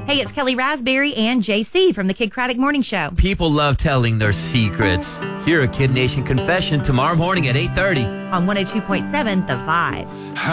Hey, it's Kelly Raspberry and JC from the Kid Craddock Morning Show. People love telling their secrets. Hear a Kid Nation confession tomorrow morning at 8:30. On 102.7 The Vibe.